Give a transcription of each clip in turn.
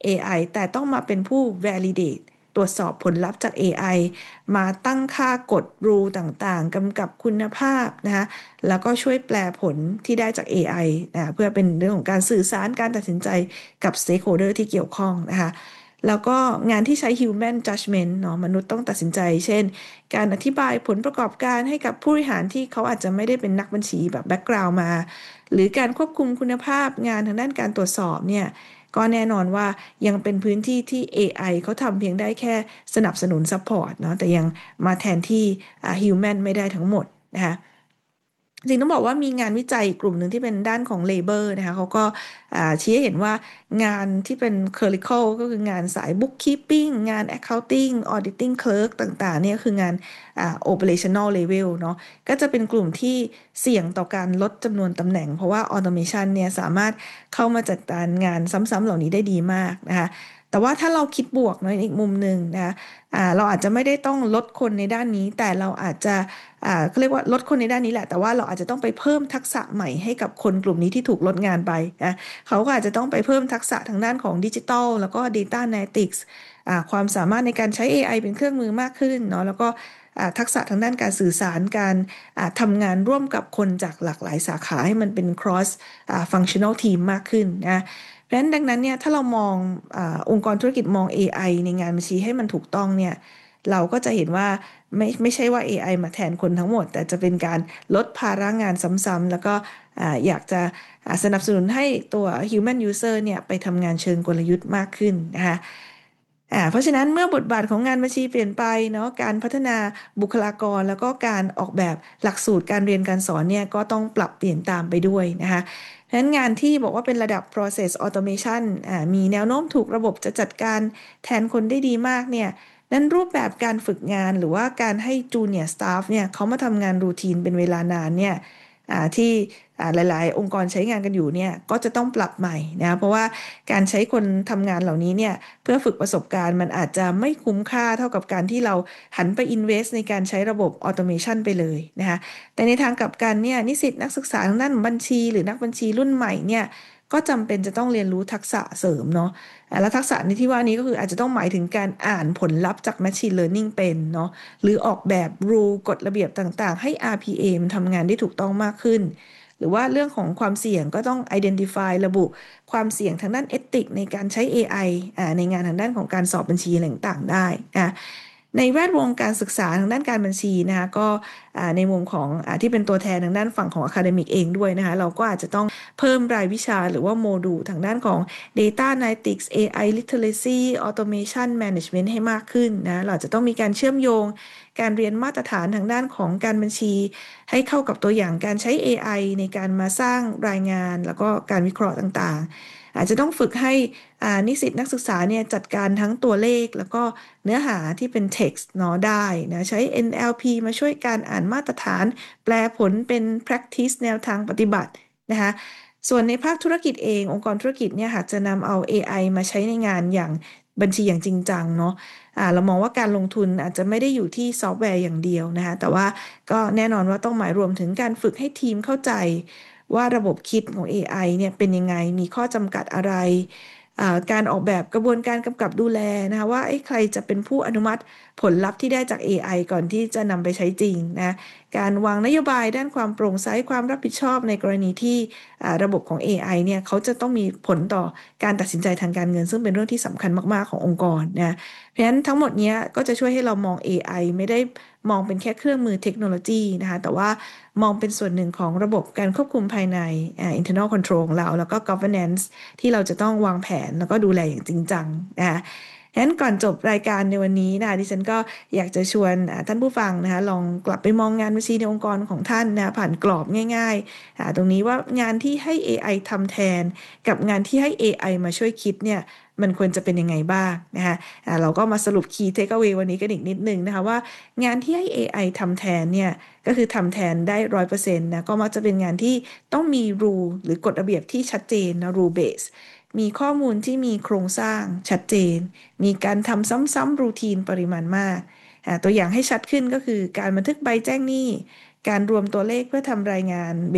AI แต่ต้องมาเป็นผู้ validate ตรวจสอบผลลัพธ์จาก AI มาตั้งค่ากฎ rule ต่างๆกำกับคุณภาพนะคะแล้วก็ช่วยแปลผลที่ได้จาก AI เพื่อเป็นเรื่องของการสื่อสารการตัดสินใจกับ stakeholder ที่เกี่ยวข้องนะคะแล้วก็งานที่ใช้ human judgment เนาะมนุษย์ต้องตัดสินใจเช่นการอธิบายผลประกอบการให้กับผู้บริหารที่เขาอาจจะไม่ได้เป็นนักบัญชีแบบ background มาหรือการควบคุมคุณภาพงานทางด้านการตรวจสอบเนี่ยก็แน่นอนว่ายังเป็นพื้นที่ที่ AI เขาทำเพียงได้แค่สนับสนุน support เนาะแต่ยังมาแทนที่human ไม่ได้ทั้งหมดนะคะจริงต้องบอกว่ามีงานวิจัยกลุ่มหนึ่งที่เป็นด้านของ labor นะคะเขาก็ชี้ให้เห็นว่างานที่เป็น clerical ก็คืองานสาย bookkeeping งาน accounting auditing clerk ต่างๆเนี่ยคืองานoperational level เนาะก็จะเป็นกลุ่มที่เสี่ยงต่อการลดจำนวนตำแหน่งเพราะว่า automation เนี่ยสามารถเข้ามาจัดการงานซ้ำๆเหล่านี้ได้ดีมากนะคะแต่ว่าถ้าเราคิดบวกเนาะอีกมุมหนึ่งนะคะเราอาจจะไม่ได้ต้องลดคนในด้านนี้แต่เราอาจจะเขาเรียกว่าลดคนในด้านนี้แหละแต่ว่าเราอาจจะต้องไปเพิ่มทักษะใหม่ให้กับคนกลุ่มนี้ที่ถูกลดงานไปนะเขาก็อาจจะต้องไปเพิ่มทักษะทางด้านของดิจิทัลแล้วก็ Data Analytics ความสามารถในการใช้ AI เป็นเครื่องมือมากขึ้นเนาะแล้วก็ทักษะทางด้านการสื่อสารการทำงานร่วมกับคนจากหลากหลายสาขาให้มันเป็น cross functional team มากขึ้นนะเพราะฉะนั้นดังนั้นเนี่ยถ้าเรามององค์กรธุรกิจมอง AI ในงานบัญชีให้มันถูกต้องเนี่ยเราก็จะเห็นว่าไม่ใช่ว่า AI มาแทนคนทั้งหมดแต่จะเป็นการลดภาระงานซ้ำๆแล้วก็อยากจะสนับสนุนให้ตัว human user เนี่ยไปทำงานเชิงกลยุทธ์มากขึ้นนะคะเพราะฉะนั้นเมื่อบทบาทของงานบัญชีเปลี่ยนไปเนาะการพัฒนาบุคลากรแล้วก็การออกแบบหลักสูตรการเรียนการสอนเนี่ยก็ต้องปรับเปลี่ยนตามไปด้วยนะคะเพราะฉะนั้นงานที่บอกว่าเป็นระดับ process automation มีแนวโน้มถูกระบบจะจัดการแทนคนได้ดีมากเนี่ยนั้นรูปแบบการฝึกงานหรือว่าการให้ junior staff เนี่ยเขามาทำงานรูทีนเป็นเวลานานเนี่ยที่หลายๆองค์กรใช้งานกันอยู่เนี่ยก็จะต้องปรับใหม่นะเพราะว่าการใช้คนทำงานเหล่านี้เนี่ยเพื่อฝึกประสบการณ์มันอาจจะไม่คุ้มค่าเท่ากับการที่เราหันไป invest ในการใช้ระบบ automation ไปเลยนะคะแต่ในทางกลับกันเนี่ยนิสิตนักศึกษาทางด้านบัญชีหรือนักบัญชีรุ่นใหม่เนี่ยก็จำเป็นจะต้องเรียนรู้ทักษะเสริมเนาะและทักษะในที่ว่านี้ก็คืออาจจะต้องหมายถึงการอ่านผลลัพธ์จาก Machine Learning เป็นเนาะหรือออกแบบ rule กฎระเบียบต่างๆให้ RPA มันทำงานได้ถูกต้องมากขึ้นหรือว่าเรื่องของความเสี่ยงก็ต้อง identify ระบุความเสี่ยงทางด้าน ethics ในการใช้ AI ในงานทางด้านของการสอบบัญชีอะไรต่างๆได้ในแวดวงการศึกษาทางด้านการบัญชีนะคะก็ในมุมของที่เป็นตัวแทนทางด้านฝั่งของ academic เองด้วยนะคะเราก็อาจจะต้องเพิ่มรายวิชาหรือว่าโมดูลทางด้านของ Data Analytics AI Literacy Automation Management ให้มากขึ้นนะเราจะต้องมีการเชื่อมโยงการเรียนมาตรฐานทางด้านของการบัญชีให้เข้ากับตัวอย่างการใช้ AI ในการมาสร้างรายงานแล้วก็การวิเคราะห์ต่างๆอาจจะต้องฝึกให้นิสิตนักศึกษาเนี่ยจัดการทั้งตัวเลขแล้วก็เนื้อหาที่เป็น text เนาะได้นะใช้ NLP มาช่วยการอ่านมาตรฐานแปลผลเป็น practice แนวทางปฏิบัตินะคะส่วนในภาคธุรกิจเององค์กรธุรกิจเนี่ยหากจะนำเอา AI มาใช้ในงานอย่างบัญชีอย่างจริงจังเนาะเรามองว่าการลงทุนอาจจะไม่ได้อยู่ที่ซอฟต์แวร์อย่างเดียวนะคะแต่ว่าก็แน่นอนว่าต้องหมายรวมถึงการฝึกให้ทีมเข้าใจว่าระบบคิดของ AI เนี่ยเป็นยังไงมีข้อจำกัดอะไรการออกแบบกระบวนการกำกับดูแลนะคะว่าใครจะเป็นผู้อนุมัติผลลัพธ์ที่ได้จาก AI ก่อนที่จะนำไปใช้จริงนะการวางนโยบายด้านความโปร่งใสความรับผิดชอบในกรณีที่ระบบของ AI เนี่ยเขาจะต้องมีผลต่อการตัดสินใจทางการเงินซึ่งเป็นเรื่องที่สำคัญมากๆขององค์กรนะเพราะฉะนั้นทั้งหมดนี้ก็จะช่วยให้เรามอง AI ไม่ได้มองเป็นแค่เครื่องมือเทคโนโลยีนะคะแต่ว่ามองเป็นส่วนหนึ่งของระบบการควบคุมภายในinternal control ของเราแล้วก็ governance ที่เราจะต้องวางแผนแล้วก็ดูแลอย่างจริงจังนะคะงั้นก่อนจบรายการในวันนี้นะคะดิฉันก็อยากจะชวนท่านผู้ฟังนะคะลองกลับไปมองงานบัญชีในองค์กรของท่านนะผ่านกรอบง่ายๆตรงนี้ว่างานที่ให้ AI ทำแทนกับงานที่ให้ AI มาช่วยคิดเนี่ยมันควรจะเป็นยังไงบ้างนะคะเราก็มาสรุป key takeaway วันนี้กันอีกนิดนึงนะคะว่างานที่ให้ AI ทำแทนเนี่ยก็คือทำแทนได้100%นะก็มักจะเป็นงานที่ต้องมี rule หรือกฎระเบียบที่ชัดเจนนะ rule base มีข้อมูลที่มีโครงสร้างชัดเจนมีการทำซ้ำๆรูทีนปริมาณมากตัวอย่างให้ชัดขึ้นก็คือการบันทึกใบแจ้งหนี้การรวมตัวเลขเพื่อทำรายงานเบสิก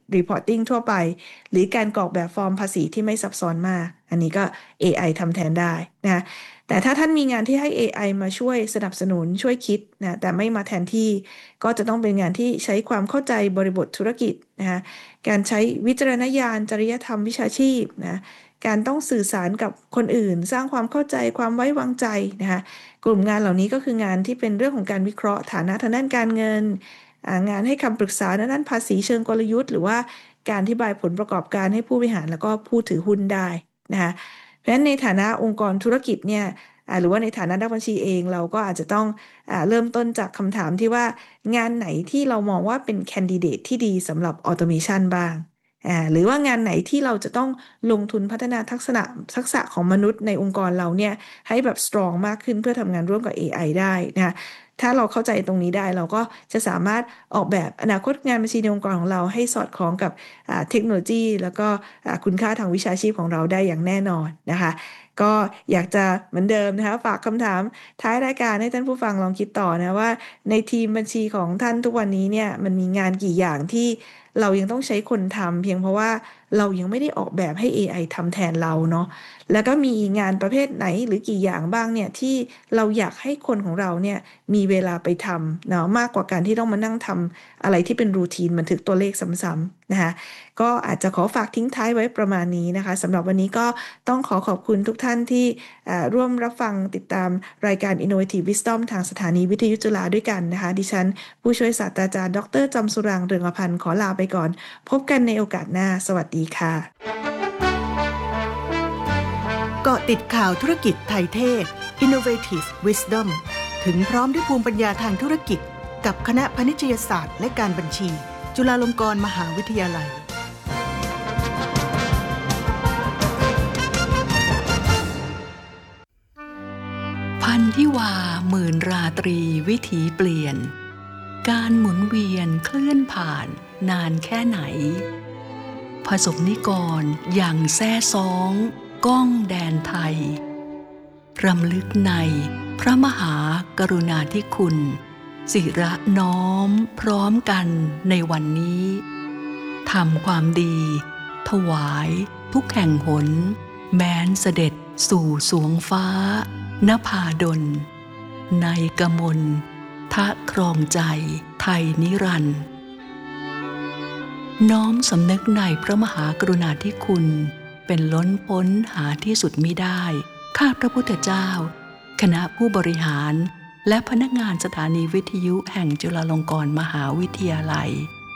reporting ทั่วไปหรือการกรอกแบบฟอร์มภาษีที่ไม่ซับซ้อนมากอันนี้ก็ AI ทำแทนได้นะแต่ถ้าท่านมีงานที่ให้ AI มาช่วยสนับสนุนช่วยคิดนะแต่ไม่มาแทนที่ก็จะต้องเป็นงานที่ใช้ความเข้าใจบริบทธุรกิจนะการใช้วิจารณญาณจริยธรรมวิชาชีพนะการต้องสื่อสารกับคนอื่นสร้างความเข้าใจความไว้วางใจนะคะกลุ่มงานเหล่านี้ก็คืองานที่เป็นเรื่องของการวิเคราะห์ฐานะทางด้านการเงินงานให้คำปรึกษาด้านภาษีเชิงกลยุทธ์หรือว่าการอธิบายผลประกอบการให้ผู้บริหารแล้วก็ผู้ถือหุ้นได้นะคะเพราะฉะนั้นในฐานะองค์กรธุรกิจเนี่ยหรือว่าในฐานะนักบัญชีเองเราก็อาจจะต้องเริ่มต้นจากคำถามที่ว่างานไหนที่เรามองว่าเป็นแคนดิเดตที่ดีสำหรับออโตเมชันบ้างหรือว่างานไหนที่เราจะต้องลงทุนพัฒนาทักษะของมนุษย์ในองค์กรเราเนี่ยให้แบบสตรองมากขึ้นเพื่อทำงานร่วมกับ AI ได้นะคะถ้าเราเข้าใจตรงนี้ได้เราก็จะสามารถออกแบบอนาคตงานบัญชีในองค์กรของเราให้สอดคล้องกับเทคโนโลยีแล้วก็คุณค่าทางวิชาชีพของเราได้อย่างแน่นอนนะคะก็อยากจะเหมือนเดิมนะคะฝากคำถามท้ายรายการให้ท่านผู้ฟังลองคิดต่อนะว่าในทีมบัญชีของท่านทุกวันนี้เนี่ยมันมีงานกี่อย่างที่เรายังต้องใช้คนทำเพียงเพราะว่าเรายังไม่ได้ออกแบบให้ AI ทำแทนเราเนาะแล้วก็มีงานประเภทไหนหรือกี่อย่างบ้างเนี่ยที่เราอยากให้คนของเราเนี่ยมีเวลาไปทำเนาะมากกว่าการที่ต้องมานั่งทำอะไรที่เป็นรูทีนบันทึกตัวเลขซ้ำๆนะคะก็อาจจะขอฝากทิ้งท้ายไว้ประมาณนี้นะคะสำหรับวันนี้ก็ต้องขอขอบคุณทุกท่านที่ร่วมรับฟังติดตามรายการ Innovative Wisdom ทางสถานีวิทยุจุฬาด้วยกันนะคะดิฉันผู้ช่วยศาสตราจารย์ดรจอมสุรางค์เรืองอภันธ์ขอลาไปก่อนพบกันในโอกาสหน้าสวัสดีค่ะเกาะติดข่าวธุรกิจไทยเทศ Innovative Wisdom ถึงพร้อมด้วยภูมิปัญญาทางธุรกิจกับคณะพาณิชยศาสตร์และการบัญชีจุฬาลงกรณ์มหาวิทยาลัยพันธิวาหมื่นราตรีวิถีเปลี่ยนการหมุนเวียนเคลื่อนผ่านนานแค่ไหนผสมนิกรอย่างแซ่ซ้องก้องแดนไทยรำลึกในพระมหากรุณาธิคุณสิระน้อมพร้อมกันในวันนี้ทำความดีถวายทุกแห่งหนแม้นเสด็จสู่สวงฟ้านภาดลในกมลทะครองใจไทยนิรันดร์น้อมสำนึกในพระมหากรุณาธิคุณเป็นล้นพ้นหาที่สุดมิได้ข้าพระพุทธเจ้าคณะผู้บริหารและพนักงานสถานีวิทยุแห่งจุฬาลงกรณ์มหาวิทยาลัย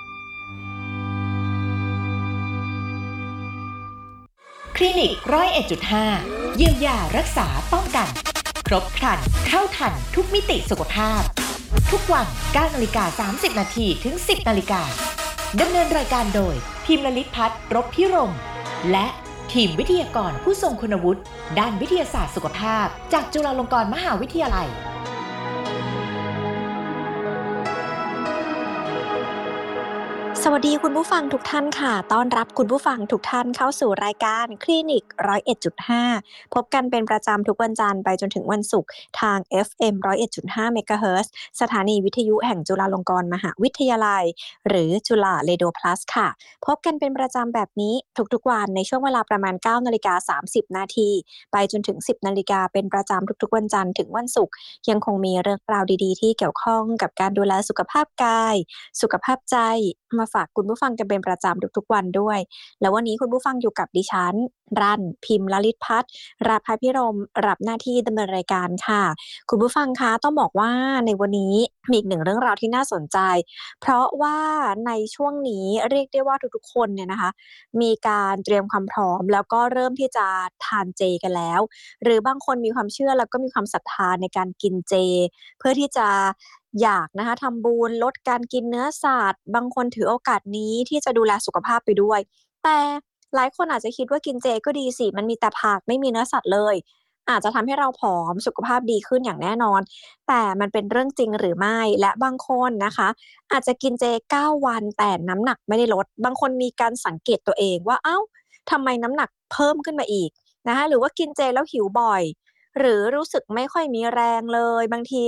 คลินิก101.5เยียวยารักษาป้องกันครบครันเท่าทันทุกมิติสุขภาพทุกวัน 9:30 นถึง 10:00 นดำเนินรายการโดยพิมพ์ลลิตพัฒน์รบพิรมและทีมวิทยากรผู้ทรงคุณวุฒิด้านวิทยาศาสตร์สุขภาพจากจุฬาลงกรณ์มหาวิทยาลัยสวัสดีคุณผู้ฟังทุกท่านค่ะต้อนรับคุณผู้ฟังทุกท่านเข้าสู่รายการคลินิก101.5พบกันเป็นประจำทุกวันจันทร์ไปจนถึงวันศุกร์ทาง FM 101.5 เมกะเฮิรตซ์สถานีวิทยุแห่งจุฬาลงกรณ์มหาวิทยาลัยหรือจุฬาเรดิโอ Plus ค่ะพบกันเป็นประจำแบบนี้ทุกๆวันในช่วงเวลาประมาณ 9:30 นไปจนถึง 10:00 นเป็นประจำทุกๆวันจันทร์ถึงวันศุกร์ยังคงมีเรื่องราวดีๆที่เกี่ยวข้องกับการดูแลสุขภาพกายสุขภาพใจมาฝากคุณผู้ฟังกันเป็นประจำทุกๆวันด้วยแล้ววันนี้คุณผู้ฟังอยู่กับดิฉันรันพิมพ์ลลิตพัฒน์ราภาพิรมรับหน้าที่ดำเนินรายการค่ะคุณผู้ฟังคะต้องบอกว่าในวันนี้มีอีกหนึ่งเรื่องราวที่น่าสนใจเพราะว่าในช่วงนี้เรียกได้ว่าทุกๆคนเนี่ยนะคะมีการเตรียมความพร้อมแล้วก็เริ่มที่จะทานเจกันแล้วหรือบางคนมีความเชื่อแล้วก็มีความศรัทธาในการกินเจเพื่อที่จะอยากนะคะทำบุญลดการกินเนื้อสัตว์บางคนถือโอกาสนี้ที่จะดูแลสุขภาพไปด้วยแต่หลายคนอาจจะคิดว่ากินเจก็ดีสิมันมีแต่ผักไม่มีเนื้อสัตว์เลยอาจจะทำให้เราผอมสุขภาพดีขึ้นอย่างแน่นอนแต่มันเป็นเรื่องจริงหรือไม่และบางคนนะคะอาจจะกินเจ9วันแต่น้ำหนักไม่ได้ลดบางคนมีการสังเกตตัวเองว่าเอ้าทำไมน้ำหนักเพิ่มขึ้นมาอีกนะคะหรือว่ากินเจแล้วหิวบ่อยหรือรู้สึกไม่ค่อยมีแรงเลยบางที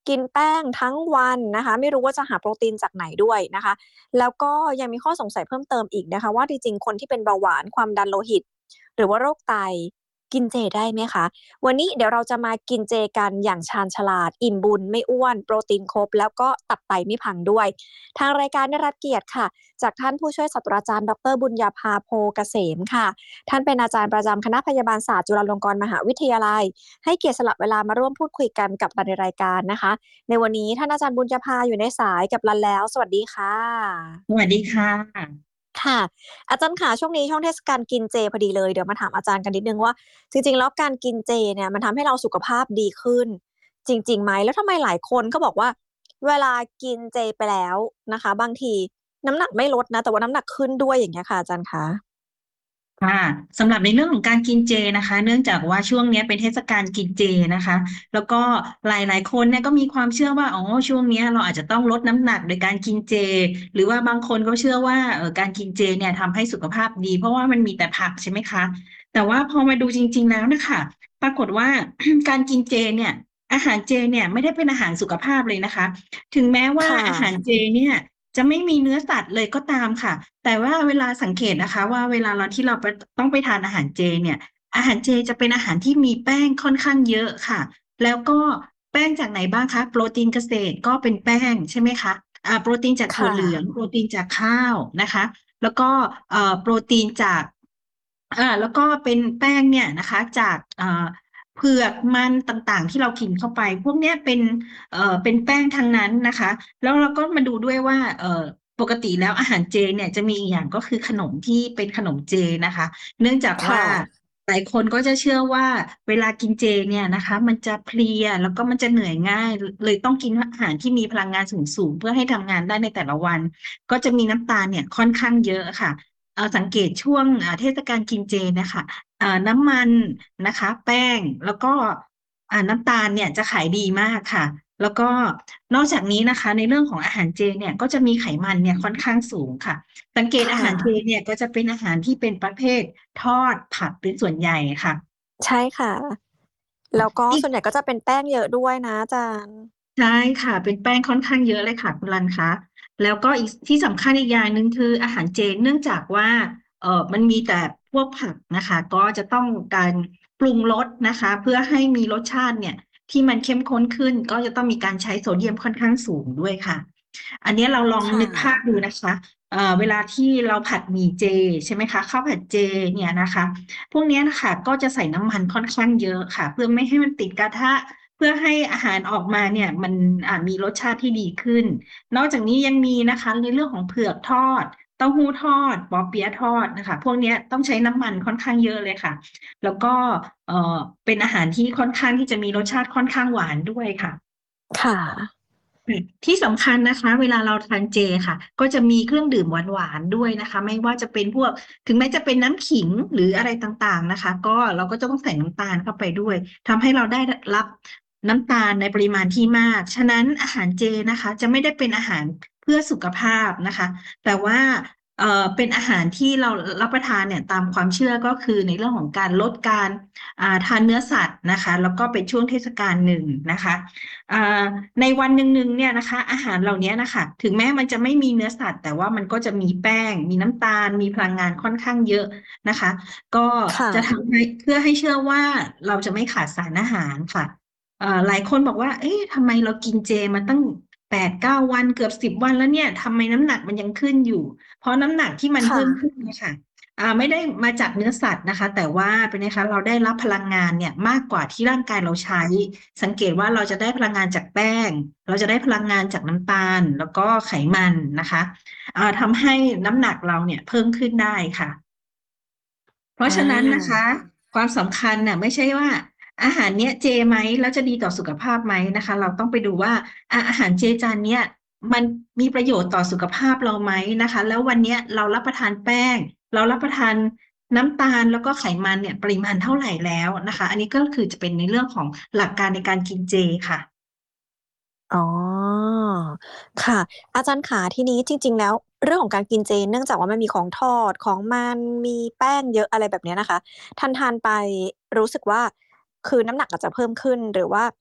กินแป้งทั้งวันนะคะไม่รู้ว่าจะหาโปรตีนจากไหนด้วยนะคะแล้วก็ยังมีข้อสงสัยเพิ่มเติมอีกนะคะว่าจริงๆคนที่เป็นเบาหวานความดันโลหิตหรือว่าโรคไตกินเจได้ไหมคะวันนี้เดี๋ยวเราจะมากินเจกันอย่างชาญฉลาดอิ่มบุญไม่อ้วนโปรตีนครบแล้วก็ตับไตไม่พังด้วยทางรายการได้รับเกียรติค่ะจากท่านผู้ช่วยศาสตราจารย์ดรบุญญาภาโพเกษมค่ะท่านเป็นอาจารย์ประจำคณะพยาบาลศาสตร์จุฬาลงกรณ์มหาวิทยาลัยให้เกียรติสละเวลามาร่วมพูดคุยกันกับเราในรายการนะคะในวันนี้ท่านอาจารย์บุญญาภาอยู่ในสายกับเราแล้วสวัสดีค่ะสวัสดีค่ะค่ะอาจารย์ค่ะช่วงนี้ช่วงเทศกาลกินเจพอดีเลยเดี๋ยวมาถามอาจารย์กันนิดนึงว่าจริงๆแล้วการกินเจเนี่ยมันทำให้เราสุขภาพดีขึ้นจริงๆไหมแล้วทำไมหลายคนก็บอกว่าเวลากินเจไปแล้วนะคะบางทีน้ำหนักไม่ลดนะแต่ว่าน้ำหนักขึ้นด้วยอย่างเงี้ยค่ะอาจารย์คะค่ะสำหรับในเรื่องของการกินเจนะคะเนื่องจากว่าช่วงเนี้ยเป็นเทศกาลกินเจนะคะแล้วก็หลายๆคนเนี่ยก็มีความเชื่อว่าอ๋อช่วงเนี้ยเราอาจจะต้องลดน้ำหนักโดยการกินเจหรือว่าบางคนก็เชื่อว่าการกินเจเนี่ยทำให้สุขภาพดีเพราะว่ามันมีแต่ผักใช่ไหมคะแต่ว่าพอมาดูจริงๆแล้วนะคะปรากฏว่าการกินเจเนี่ยอาหารเจเนี่ยไม่ได้เป็นอาหารสุขภาพเลยนะคะถึงแม้ว่าค่ะอาหารเจเนี่ยจะไม่มีเนื้อสัตว์เลยก็ตามค่ะ แต่ว่าเวลาสังเกตนะคะว่าเวลาเราที่เราไปต้องไปทานอาหารเจเนี่ยอาหารเจจะเป็นอาหารที่มีแป้งค่อนข้างเยอะค่ะแล้วก็แป้งจากไหนบ้างคะโปรตีนเกษตรก็เป็นแป้งใช่ไหมคะโปรตีนจากถั่วค่ะเหลืองโปรตีนจากข้าวนะคะแล้วก็โปรตีนจากแล้วก็เป็นแป้งเนี่ยนะคะจากเผือกมันต่างๆที่เรากินเข้าไปพวกเนี้ยเป็นแป้งทั้งนั้นนะคะแล้วเราก็มาดูด้วยว่าปกติแล้วอาหารเจเนี่ยจะมีอีกอย่างก็คือขนมที่เป็นขนมเจนะคะเนื่องจากว่าค่ะหลายคนก็จะเชื่อว่าเวลากินเจเนี่ยนะคะมันจะเพลียแล้วก็มันจะเหนื่อยง่ายเลยต้องกินอาหารที่มีพลังงานสูงๆเพื่อให้ทำงานได้ในแต่ละวันก็จะมีน้ำตาลเนี่ยค่อนข้างเยอะค่ะสังเกตช่วงเทศกาลกินเจนะคะน้ำมันนะคะแป้งแล้วก็น้ำตาลเนี่ยจะขายดีมากค่ะ แล้วก็นอกจากนี้นะคะในเรื่องของอาหารเจเนี่ยก็จะมีไขมันเนี่ยค่อนข้างสูงค่ะสังเกตอาค่ะหารเจเนี่ยก็จะเป็นอาหารที่เป็นประเภททอดผัดเป็นส่วนใหญ่ค่ะใช่ค่ะแล้วก็อีกส่วนใหญ่ก็จะเป็นแป้งเยอะด้วยนะอาจารย์ใช่ค่ะเป็นแป้งค่อนข้างเยอะเลยค่ะคุณรันคะแล้วก็อีกที่สำคัญอีกอย่างหนึ่งคืออาหารเจเนื่องจากว่ามันมีแต่พวกผักนะคะก็จะต้องการปรุงรสนะคะเพื่อให้มีรสชาติเนี่ยที่มันเข้มข้นขึ้นก็จะต้องมีการใช้โซเดียมค่อนข้างสูงด้วยค่ะอันนี้เราลองค่ะนึกภาพดูนะคะเวลาที่เราผัดหมี่เจใช่ไหมคะข้าวผัดเจเนี่ยนะคะพวกเนี้ยนะคะก็จะใส่น้ำมันค่อนข้างเยอะค่ะเพื่อไม่ให้มันติดกระทะ เพื่อให้อาหารออกมาเนี่ยมันมีรสชาติที่ดีขึ้นนอกจากนี้ยังมีนะคะในเรื่องของเผือกทอดเต้าหู้ทอดปอเปี๊ยะทอดนะคะพวกเนี้ยต้องใช้น้ำมันค่อนข้างเยอะเลยค่ะแล้วก็เอ่อเป็นอาหารที่ค่อนข้างที่จะมีรสชาติค่อนข้างหวานด้วยค่ะค่ะที่สำคัญนะคะเวลาเราทานเจค่ะก็จะมีเครื่องดื่มหวานๆด้วยนะคะไม่ว่าจะเป็นพวกถึงแม้จะเป็นน้ำขิงหรืออะไรต่างๆนะคะก็เราก็จะต้องใส่น้ำตาลเข้าไปด้วยทำให้เราได้รับน้ำตาลในปริมาณที่มากฉะนั้นอาหารเจนะคะจะไม่ได้เป็นอาหารเพื่อสุขภาพนะคะแต่ว่าเป็นอาหารที่เรารับประทานเนี่ยตามความเชื่อก็คือในเรื่องของการลดการทานเนื้อสัตว์นะคะแล้วก็เป็นช่วงเทศกาลหนึ่งนะคะ อ่าในวันหนึ่งๆเนี่ยนะคะอาหารเหล่านี้นะคะถึงแม้มันจะไม่มีเนื้อสัตว์แต่ว่ามันก็จะมีแป้งมีน้ำตาลมีพลังงานค่อนข้างเยอะนะคะก็ค่ะจะทำให้เพื่อให้เชื่อว่าเราจะไม่ขาดสารอาหารค่ะหลายคนบอกว่าเอ๊ะทำไมเรากินเจมาตั้ง8-9 วันเกือบ10 วันแล้วเนี่ยทำไมน้ำหนักมันยังขึ้นอยู่เพราะน้ำหนักที่มันค่ะเพิ่มขึ้นนะคะ ไม่ได้มาจากเนื้อสัตว์นะคะแต่ว่าเป็นไงคะเราได้รับพลังงานเนี่ยมากกว่าที่ร่างกายเราใช้สังเกตว่าเราจะได้พลังงานจากแป้งเราจะได้พลังงานจากน้ำตาลแล้วก็ไขมันนะคะทำให้น้ำหนักเราเนี่ยเพิ่มขึ้นได้ค่ะ เพราะอ่ฉะนั้นนะคะาความสำคัญน่ะไม่ใช่ว่าอาหารเนี้ยเจไหมแล้วจะดีต่อสุขภาพไหมนะคะเราต้องไปดูว่าอาหารเจจานเนี้ยมันมีประโยชน์ต่อสุขภาพเราไหมนะคะแล้ววันเนี้ยเรารับประทานแป้งเรารับประทานน้ำตาลแล้วก็ไขมันเนี่ยปริมาณเท่าไหร่แล้วนะคะอันนี้ก็คือจะเป็นในเรื่องของหลักการในการกินเจค่ะอ๋อค่ะอาจารย์ขาทีนี้จริงๆแล้วเรื่องของการกินเจเนื่องจากว่ามันมีของทอดของมันมีแป้งเยอะอะไรแบบเนี้ยนะคะทานๆไปรู้สึกว่าคือน้ำหนักอาจจะเพิ่มขึ้นหรือว่า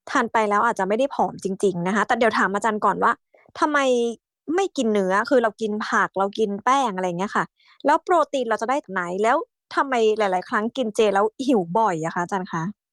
ทานไปแล้วอาจจะไม่ได้ผอมจริงๆนะคะแต่เดี๋ยวถามอาจารย์ก่อนว่าทำไมไม่กินเนื้อคือเรากินผักเรากินแป้งอะไรอย่างเงี้ยค่ะแล้วโปรตีนเราจะได้จากไหนแล้วทำไมหลายๆครั้งกินเจแล้วหิวบ่อยอะคะอาจารย์คะ